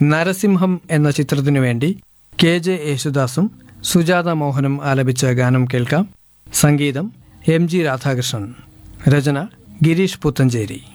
നരസിംഹം എന്ന ചിത്രത്തിനു വേണ്ടി KJ യേശുദാസും സുജാത മോഹനും ആലപിച്ച ഗാനം കേൾക്കാം. സംഗീതം MG രാധാകൃഷ്ണൻ, രചന ഗിരീഷ് പുത്തഞ്ചേരി.